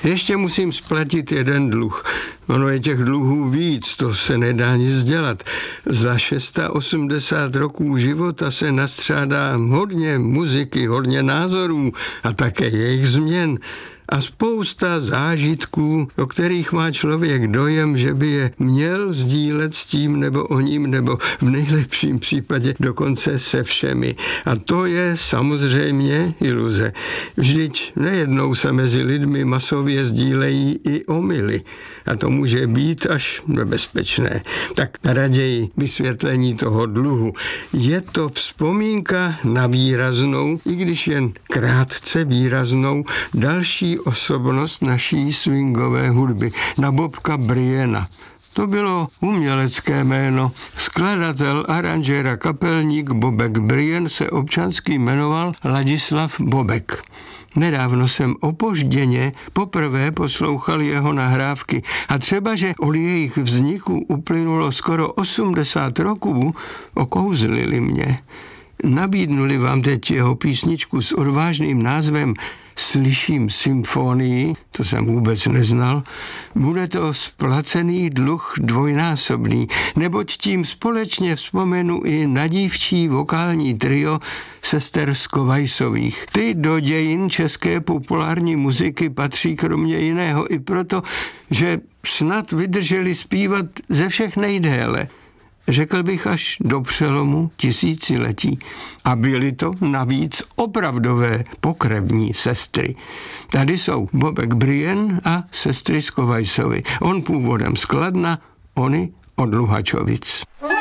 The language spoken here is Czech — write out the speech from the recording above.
Ještě musím splatit jeden dluh. Ono je těch dluhů víc, to se nedá nic dělat. Za 680 roků života se nastřádá hodně muziky, hodně názorů a také jejich změn. A spousta zážitků, o kterých má člověk dojem, že by je měl sdílet s tím nebo o ním, nebo v nejlepším případě dokonce se všemi. A to je samozřejmě iluze. Vždyť nejednou se mezi lidmi masově sdílejí i omyly. A to může být až nebezpečné. Tak raději vysvětlení toho dluhu. Je to vzpomínka na výraznou, i když jen krátce výraznou, další osobnost naší swingové hudby, na Bobka Briana. To bylo umělecké jméno. Skladatel, aranžér a kapelník Bobek Brian se občansky jmenoval Ladislav Bobek. Nedávno jsem opožděně poprvé poslouchal jeho nahrávky a třeba, že od jejich vzniku uplynulo skoro 80 roků, okouzlili mě. Nabídnuli vám teď jeho písničku s odvážným názvem Slyším symfonii, to jsem vůbec neznal, bude to splacený dluh dvojnásobný, neboť tím společně vzpomenu i na dívčí vokální trio sester Skovajsových. Ty do dějin české populární muziky patří kromě jiného i proto, že snad vydrželi zpívat ze všech nejdéle. Řekl bych až do přelomu tisíciletí. A byly to navíc opravdové pokrevní sestry. Tady jsou Bobek Brian a sestry Skovajsovy. On původem z Kladna, oni od Luhačovic.